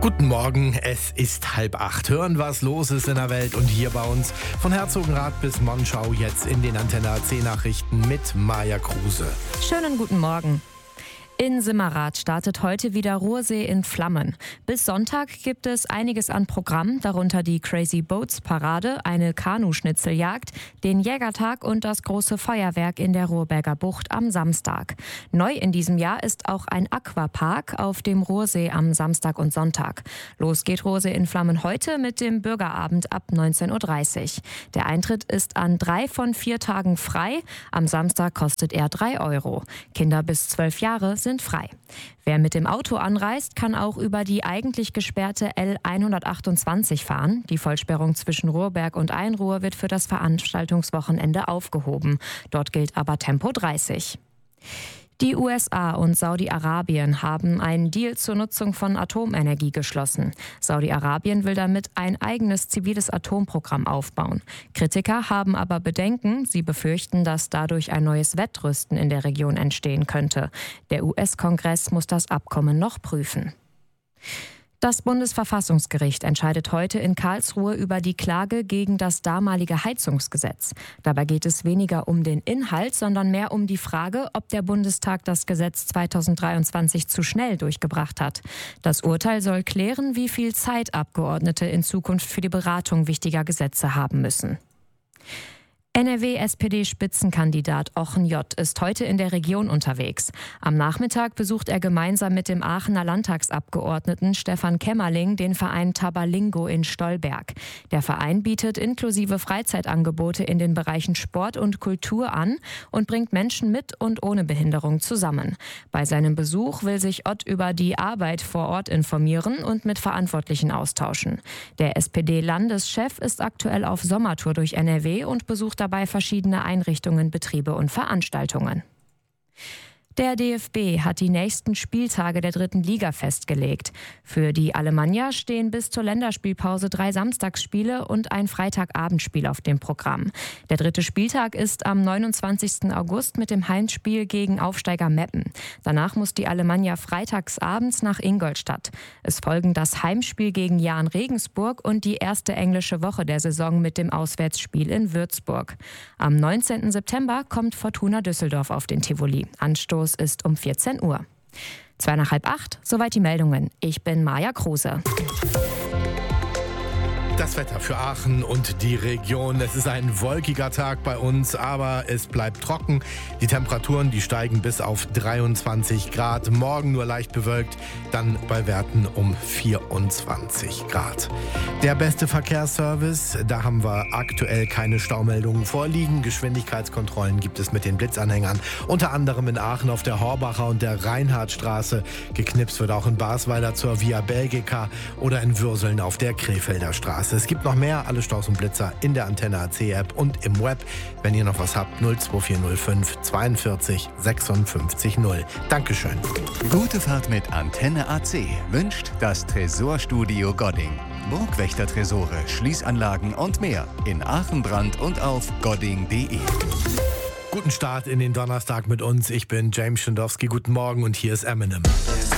Guten Morgen, es ist 7:30. Hören, was los ist in der Welt und hier bei uns. Von Herzogenrath bis Monschau jetzt in den Antenne AC Nachrichten mit Maja Kruse. Schönen guten Morgen. In Simmerath startet heute wieder Ruhrsee in Flammen. Bis Sonntag gibt es einiges an Programm, darunter die Crazy Boats Parade, eine Kanuschnitzeljagd, den Jägertag und das große Feuerwerk in der Ruhrberger Bucht am Samstag. Neu in diesem Jahr ist auch ein Aquapark auf dem Ruhrsee am Samstag und Sonntag. Los geht Ruhrsee in Flammen heute mit dem Bürgerabend ab 19:30 Uhr. Der Eintritt ist an 3 von 4 Tagen frei. Am Samstag kostet er 3 Euro. Kinder bis 12 Jahre sind frei. Wer mit dem Auto anreist, kann auch über die eigentlich gesperrte L128 fahren. Die Vollsperrung zwischen Ruhrberg und Einruhr wird für das Veranstaltungswochenende aufgehoben. Dort gilt aber Tempo 30. Die USA und Saudi-Arabien haben einen Deal zur Nutzung von Atomenergie geschlossen. Saudi-Arabien will damit ein eigenes ziviles Atomprogramm aufbauen. Kritiker haben aber Bedenken. Sie befürchten, dass dadurch ein neues Wettrüsten in der Region entstehen könnte. Der US-Kongress muss das Abkommen noch prüfen. Das Bundesverfassungsgericht entscheidet heute in Karlsruhe über die Klage gegen das damalige Heizungsgesetz. Dabei geht es weniger um den Inhalt, sondern mehr um die Frage, ob der Bundestag das Gesetz 2023 zu schnell durchgebracht hat. Das Urteil soll klären, wie viel Zeit Abgeordnete in Zukunft für die Beratung wichtiger Gesetze haben müssen. NRW-SPD-Spitzenkandidat Ochen J. ist heute in der Region unterwegs. Am Nachmittag besucht er gemeinsam mit dem Aachener Landtagsabgeordneten Stefan Kämmerling den Verein Tabalingo in Stolberg. Der Verein bietet inklusive Freizeitangebote in den Bereichen Sport und Kultur an und bringt Menschen mit und ohne Behinderung zusammen. Bei seinem Besuch will sich Ott über die Arbeit vor Ort informieren und mit Verantwortlichen austauschen. Der SPD-Landeschef ist aktuell auf Sommertour durch NRW und besucht dabei verschiedene Einrichtungen, Betriebe und Veranstaltungen. Der DFB hat die nächsten Spieltage der 3. Liga festgelegt. Für die Alemannia stehen bis zur Länderspielpause 3 Samstagsspiele und ein Freitagabendspiel auf dem Programm. Der 3. Spieltag ist am 29. August mit dem Heimspiel gegen Aufsteiger Meppen. Danach muss die Alemannia freitagsabends nach Ingolstadt. Es folgen das Heimspiel gegen Jahn Regensburg und die erste englische Woche der Saison mit dem Auswärtsspiel in Würzburg. Am 19. September kommt Fortuna Düsseldorf auf den Tivoli. Anstoß ist um 14 Uhr. 7:45, soweit die Meldungen. Ich bin Maja Kruse. Das Wetter für Aachen und die Region. Es ist ein wolkiger Tag bei uns, aber es bleibt trocken. Die Temperaturen, die steigen bis auf 23 Grad. Morgen nur leicht bewölkt, dann bei Werten um 24 Grad. Der beste Verkehrsservice, da haben wir aktuell keine Staumeldungen vorliegen. Geschwindigkeitskontrollen gibt es mit den Blitzanhängern. Unter anderem in Aachen auf der Horbacher und der Reinhardtstraße. Geknipst wird auch in Basweiler zur Via Belgica oder in Würseln auf der Krefelder Straße. Es gibt noch mehr, alle Staus und Blitzer in der Antenne AC App und im Web. Wenn ihr noch was habt, 02405 42 56 0. Dankeschön. Gute Fahrt mit Antenne AC wünscht das Tresorstudio Godding. Burgwächter-Tresore, Schließanlagen und mehr in Aachen, Brand und auf godding.de. Guten Start in den Donnerstag mit uns. Ich bin James Schindowski. Guten Morgen und hier ist Eminem.